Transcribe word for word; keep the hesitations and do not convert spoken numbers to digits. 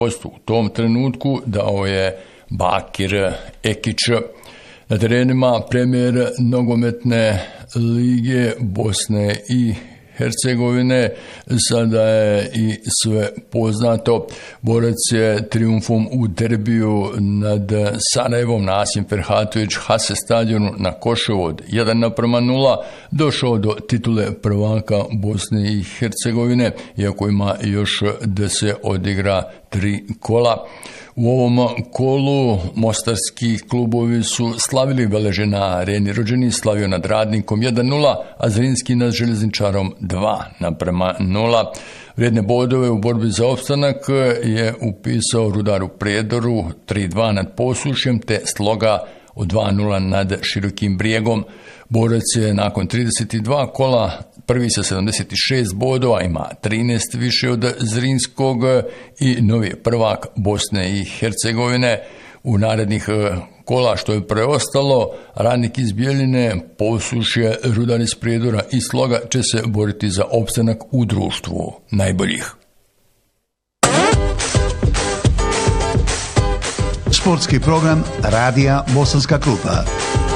U tom trenutku dao je Bakir Ekić. Na terenima Premijer nogometne lige Bosne i Hercegovine sada je i sve poznato. Borac je trijumfom u derbiju nad Sarajevom na Asim Ferhatović Hase stadionu na Koševu od jedan naprema nula došao do titule prvaka Bosne i Hercegovine, iako ima još da se odigra tri kola. U ovom kolu mostarski klubovi su slavili. Veleže na Areni Rođeni slavio nad Radnikom jedan nula, a Zrinski nad Željezničarom dva naprema nula. Vrijedne bodove u borbi za opstanak je upisao Rudar u Prijedoru tri dva nad Posušjem te Sloga od dva nula nad Širokim Brijegom. Borac je nakon trideset dva kola prvi sa sedamdeset šest bodova, ima trinaest više od Zrinskog i novi prvak Bosne i Hercegovine. U narednih kola što je preostalo, Radnik iz Bjeljine, Posušje, Rudar iz Prijedora i Sloga će se boriti za opstanak u društvu najboljih. Sportski program Radija Bosanska Krupa.